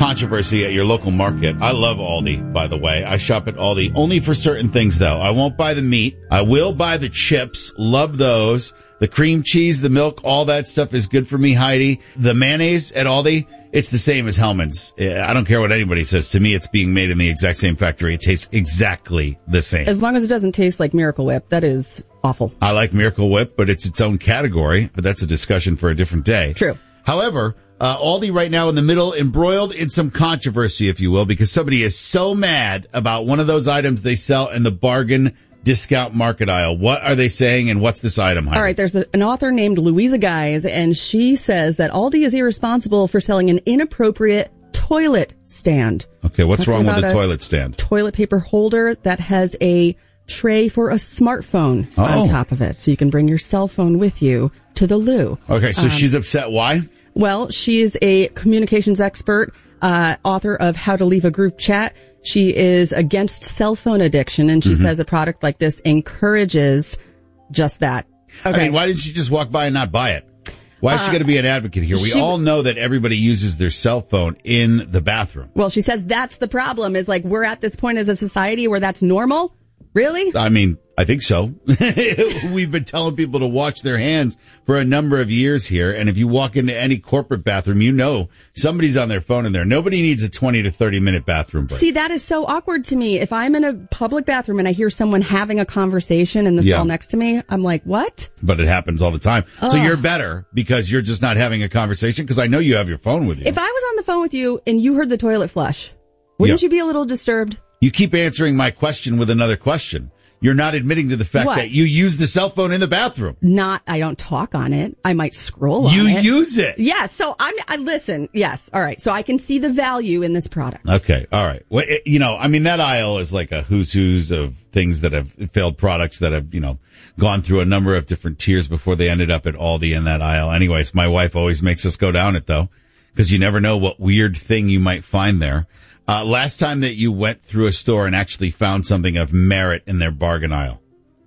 controversy at your local market. I love Aldi, by the way. I shop at Aldi only for certain things, though. I won't buy the meat. I will buy the chips. Love those. The cream cheese, the milk, all that stuff is good for me, Heidi. The mayonnaise at Aldi, it's the same as Hellmann's. I don't care what anybody says. To me, it's being made in the exact same factory. It tastes exactly the same. As long as it doesn't taste like Miracle Whip. That is awful. I like Miracle Whip, but it's its own category. But that's a discussion for a different day. True. However, Aldi right now in the middle, embroiled in some controversy, if you will, because somebody is so mad about one of those items they sell in the bargain discount market aisle. What are they saying, and what's this item, Heidi? All right, there's an author named Louisa Guys, and she says that Aldi is irresponsible for selling an inappropriate toilet stand. Okay, what's wrong with the toilet stand? Toilet paper holder that has a tray for a smartphone on top of it, so you can bring your cell phone with you to the loo. Okay, so she's upset. Why? Well, she is a communications expert, author of How to Leave a Group Chat. She is against cell phone addiction, and she says a product like this encourages just that. Okay. I mean, why didn't she just walk by and not buy it? Why is she going to be an advocate here? We all know that everybody uses their cell phone in the bathroom. Well, she says that's the problem, is like we're at this point as a society where that's normal. Really? I mean, I think so. We've been telling people to wash their hands for a number of years here. And if you walk into any corporate bathroom, you know somebody's on their phone in there. Nobody needs a 20 to 30 minute bathroom break. See, that is so awkward to me. If I'm in a public bathroom and I hear someone having a conversation in the stall next to me, I'm like, what? But it happens all the time. So you're better because you're just not having a conversation, because I know you have your phone with you. If I was on the phone with you and you heard the toilet flush, wouldn't you be a little disturbed? You keep answering my question with another question. You're not admitting to the fact that you use the cell phone in the bathroom. I don't talk on it. I might scroll on it. You use it. Yeah, so I listen. Yes. All right. So I can see the value in this product. Okay. All right. Well, I mean, that aisle is like a who's of things that have failed products that have, gone through a number of different tiers before they ended up at Aldi in that aisle. Anyways, my wife always makes us go down it, though, because you never know what weird thing you might find there. Last time that you went through a store and actually found something of merit in their bargain aisle?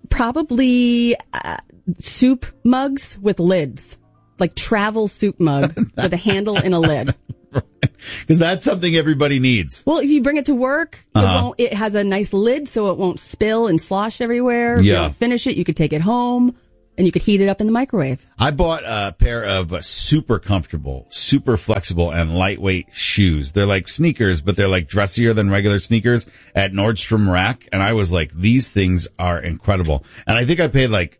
Probably soup mugs with lids, like travel soup mug with a handle and a lid. Because that's something everybody needs. Well, if you bring it to work, it has a nice lid so it won't spill and slosh everywhere. If you don't finish it, you could take it home. And you could heat it up in the microwave. I bought a pair of super comfortable, super flexible, and lightweight shoes. They're like sneakers, but they're like dressier than regular sneakers at Nordstrom Rack. And I was like, these things are incredible. And I think I paid $15,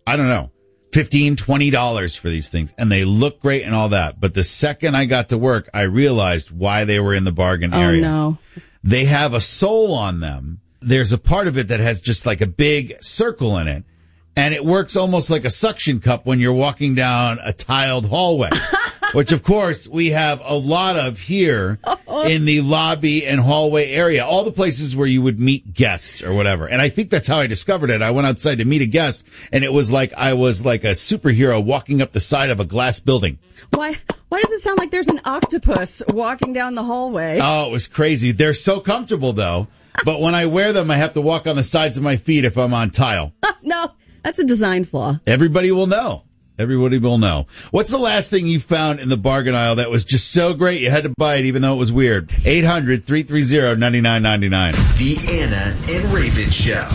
$20 for these things. And they look great and all that. But the second I got to work, I realized why they were in the bargain area. Oh, no. They have a sole on them. There's a part of it that has just like a big circle in it. And it works almost like a suction cup when you're walking down a tiled hallway, which, of course, we have a lot of here in the lobby and hallway area, all the places where you would meet guests or whatever. And I think that's how I discovered it. I went outside to meet a guest, and it was like I was like a superhero walking up the side of a glass building. Why does it sound like there's an octopus walking down the hallway? Oh, it was crazy. They're so comfortable, though. But when I wear them, I have to walk on the sides of my feet if I'm on tile. No. That's a design flaw. Everybody will know. Everybody will know. What's the last thing you found in the bargain aisle that was just so great you had to buy it even though it was weird? 800-330-9999. The Anna and Raven Show.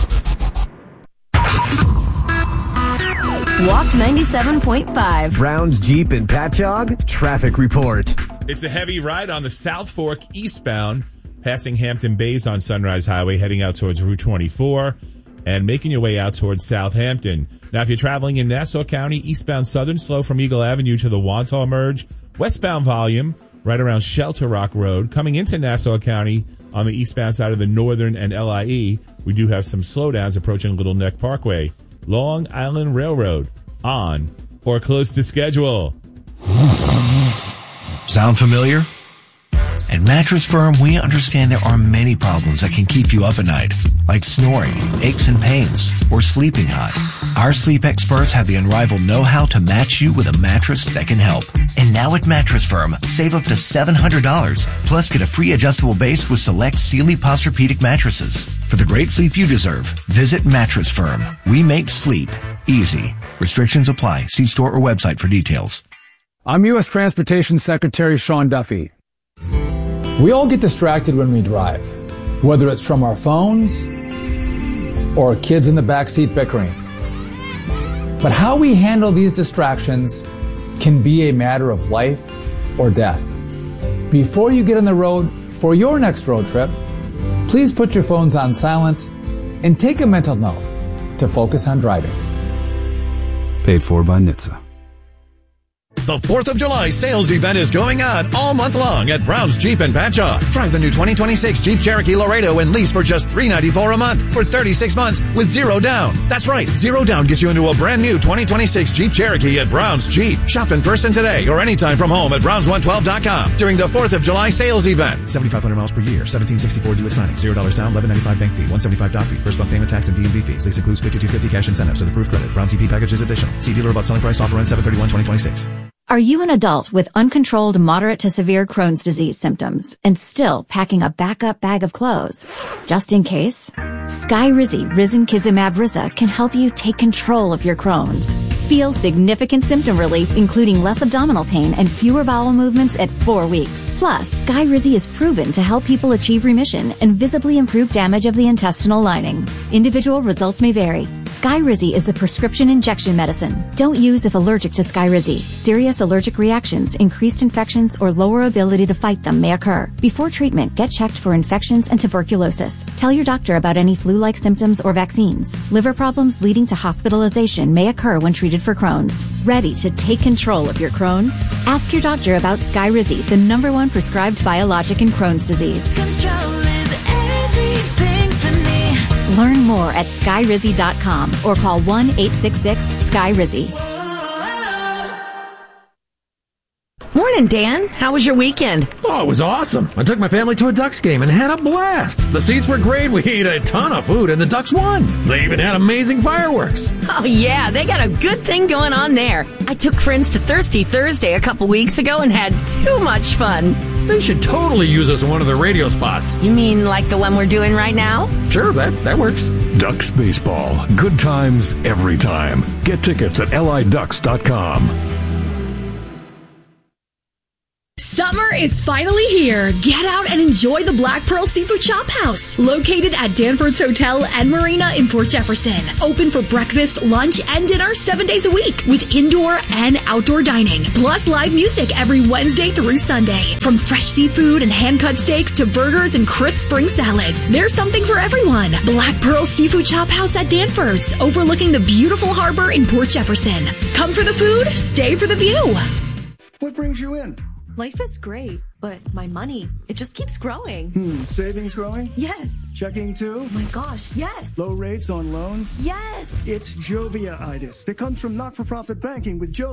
Walk 97.5. Brown's Jeep and Patchogue traffic report. It's a heavy ride on the South Fork eastbound, passing Hampton Bays on Sunrise Highway, heading out towards Route 24. And making your way out towards Southampton. Now, if you're traveling in Nassau County, eastbound Southern, slow from Eagle Avenue to the Wantagh Merge. Westbound volume, right around Shelter Rock Road. Coming into Nassau County on the eastbound side of the Northern and LIE, we do have some slowdowns approaching Little Neck Parkway. Long Island Railroad, on or close to schedule. Sound familiar? At Mattress Firm, we understand there are many problems that can keep you up at night, like snoring, aches and pains, or sleeping hot. Our sleep experts have the unrivaled know-how to match you with a mattress that can help. And now at Mattress Firm, save up to $700, plus get a free adjustable base with select Sealy Posturepedic mattresses. For the great sleep you deserve, visit Mattress Firm. We make sleep easy. Restrictions apply. See store or website for details. I'm U.S. Transportation Secretary Sean Duffy. We all get distracted when we drive, whether it's from our phones or kids in the backseat bickering. But how we handle these distractions can be a matter of life or death. Before you get on the road for your next road trip, please put your phones on silent and take a mental note to focus on driving. Paid for by NHTSA. The 4th of July sales event is going on all month long at Brown's Jeep in Patchogue. Drive the new 2026 Jeep Cherokee Laredo and lease for just $394 a month for 36 months with zero down. That's right, zero down gets you into a brand new 2026 Jeep Cherokee at Brown's Jeep. Shop in person today or anytime from home at Browns112.com during the 4th of July sales event. 7,500 miles per year, $1,764 due at signing, $0 down, $11.95 bank fee, $175 doc fee, first month payment tax and DMV fees. Lease includes $5,250 cash incentives with approved credit. Brown's EP package is additional. See dealer about selling price. Offer ends 7/31/2026. Are you an adult with uncontrolled moderate to severe Crohn's disease symptoms and still packing a backup bag of clothes? Just in case, Skyrizi Risankizumab Riza can help you take control of your Crohn's. Feel significant symptom relief, including less abdominal pain and fewer bowel movements at 4 weeks. Plus, Skyrizi is proven to help people achieve remission and visibly improve damage of the intestinal lining. Individual results may vary. Skyrizi is a prescription injection medicine. Don't use if allergic to Skyrizi. Serious allergic reactions, increased infections, or lower ability to fight them may occur. Before treatment, get checked for infections and tuberculosis. Tell your doctor about any flu-like symptoms or vaccines. Liver problems leading to hospitalization may occur when treated for Crohn's. Ready to take control of your Crohn's? Ask your doctor about Skyrizi, the #1 prescribed biologic in Crohn's disease. Control is everything to me. Learn more at skyrizi.com or call 1-866-SKY-RIZZY. Morning, Dan. How was your weekend? Oh, it was awesome. I took my family to a Ducks game and had a blast. The seats were great. We ate a ton of food and the Ducks won. They even had amazing fireworks. Oh, yeah. They got a good thing going on there. I took friends to Thirsty Thursday a couple weeks ago and had too much fun. They should totally use us in one of their radio spots. You mean like the one we're doing right now? Sure, that works. Ducks Baseball. Good times every time. Get tickets at liducks.com. Summer is finally here. Get out and enjoy the Black Pearl Seafood Chop House, located at Danforth's Hotel and Marina in Port Jefferson. Open for breakfast, lunch, and dinner 7 days a week with indoor and outdoor dining, plus live music every Wednesday through Sunday. From fresh seafood and hand-cut steaks to burgers and crisp spring salads, there's something for everyone. Black Pearl Seafood Chop House at Danforth's, overlooking the beautiful harbor in Port Jefferson. Come for the food, stay for the view. What brings you in? Life is great, but my money, it just keeps growing. Savings growing? Yes. Checking too? Oh my gosh, yes. Low rates on loans? Yes. It's Jovia-itis that comes from not-for-profit banking with Jovia.